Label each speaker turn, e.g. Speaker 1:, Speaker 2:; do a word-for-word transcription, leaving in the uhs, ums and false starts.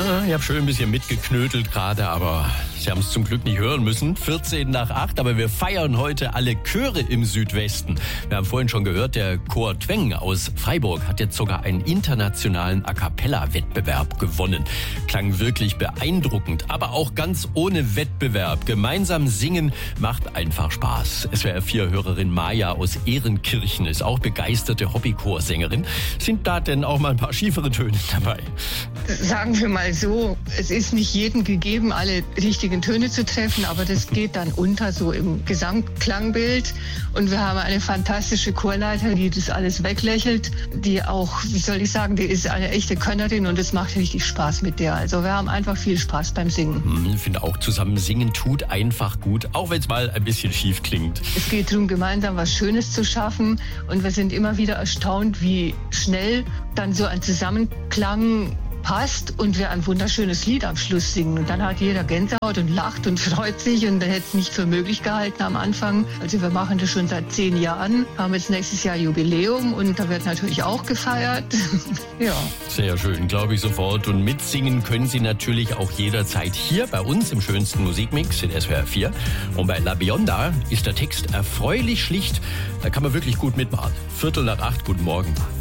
Speaker 1: Ja, ich habe schön ein bisschen mitgeknödelt gerade, aber Sie haben es zum Glück nicht hören müssen. vierzehn nach acht, aber wir feiern heute alle Chöre im Südwesten. Wir haben vorhin schon gehört, der Chor Tweng aus Freiburg hat jetzt sogar einen internationalen A-Cappella-Wettbewerb gewonnen. Klang wirklich beeindruckend, aber auch ganz ohne Wettbewerb. Gemeinsam singen macht einfach Spaß. S W R vier Hörerin Maja aus Ehrenkirchen ist auch begeisterte Hobbychorsängerin. Sind da denn auch mal ein paar schiefere Töne dabei?
Speaker 2: Sagen wir mal so, es ist nicht jedem gegeben, alle richtigen Töne zu treffen, aber das geht dann unter so im Gesamtklangbild. Und wir haben eine fantastische Chorleiterin, die das alles weglächelt, die auch, wie soll ich sagen, die ist eine echte Könnerin und es macht richtig Spaß mit der. Also wir haben einfach viel Spaß beim Singen.
Speaker 1: Ich finde auch, zusammen singen tut einfach gut, auch wenn es mal ein bisschen schief klingt.
Speaker 2: Es geht darum, gemeinsam was Schönes zu schaffen und wir sind immer wieder erstaunt, wie schnell dann so ein Zusammenklang passt und wir ein wunderschönes Lied am Schluss singen. Und dann hat jeder Gänsehaut und lacht und freut sich und er hätte es nicht für möglich gehalten am Anfang. Also wir machen das schon seit zehn Jahren, haben jetzt nächstes Jahr Jubiläum und da wird natürlich auch gefeiert. Ja.
Speaker 1: Sehr schön, glaube ich sofort. Und mitsingen können Sie natürlich auch jederzeit hier bei uns im schönsten Musikmix in S W R vier. Und bei La Bionda ist der Text erfreulich schlicht. Da kann man wirklich gut mitmachen. Viertel nach acht, guten Morgen.